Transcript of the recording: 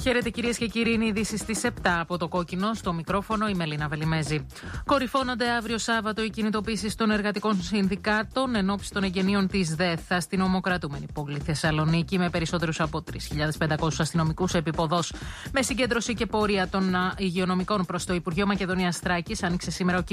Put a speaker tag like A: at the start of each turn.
A: Χαίρετε κυρίες και κύριοι, είναι ειδήσεις στις 7 από το Κόκκινο. Στο μικρόφωνο η Μελίνα Βελιμέζη. Κορυφώνονται αύριο Σάββατο οι κινητοποίησεις των εργατικών συνδικάτων εν ώψη των εγγενείων της ΔΕΘ στην ομοκρατούμενη πόλη Θεσσαλονίκη, με περισσότερους από 3.500 αστυνομικούς επίποδος. Με συγκέντρωση και πορεία των υγειονομικών προς το Υπουργείο Μακεδονίας Θράκης, άνοιξε σήμερα ο